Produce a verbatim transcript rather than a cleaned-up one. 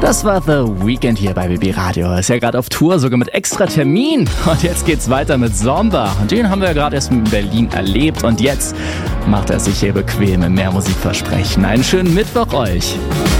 Das war The Weeknd hier bei B B Radio. Er ist ja gerade auf Tour, sogar mit extra Termin. Und jetzt geht's weiter mit Zomba. Und den haben wir ja gerade erst in Berlin erlebt. Und jetzt macht er sich hier bequem im Mehrmusikversprechen. Einen schönen Mittwoch euch.